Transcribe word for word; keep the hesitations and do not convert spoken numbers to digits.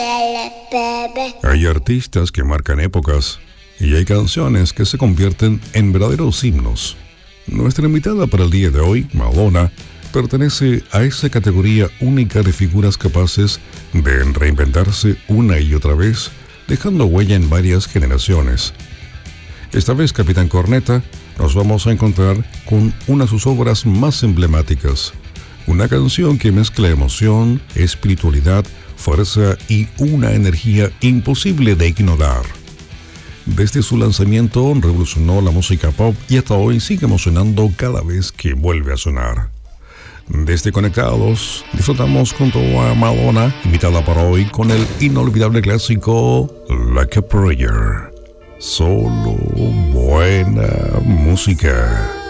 Hay artistas que marcan épocas y hay canciones que se convierten en verdaderos himnos. Nuestra invitada para el día de hoy, Madonna, pertenece a esa categoría única de figuras capaces de reinventarse una y otra vez, dejando huella en varias generaciones. Esta vez, Capitán Corneta, nos vamos a encontrar con una de sus obras más emblemáticas, una canción que mezcla emoción, espiritualidad, fuerza y una energía imposible de ignorar. Desde su lanzamiento revolucionó la música pop y hasta hoy sigue emocionando cada vez que vuelve a sonar. Desde Conectados disfrutamos junto a Madonna, invitada para hoy con el inolvidable clásico Like a Prayer. Solo buena música.